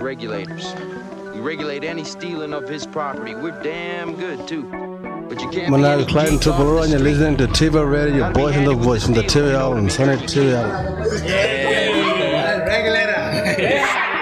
regulators. We regulate any stealing of his property. We're damn good, too. But you can't Manal Klein Tupelo, and you're listening to TV Radio, your boys in the voice from the TV Island, Senate TV Island. Yeah, regulator.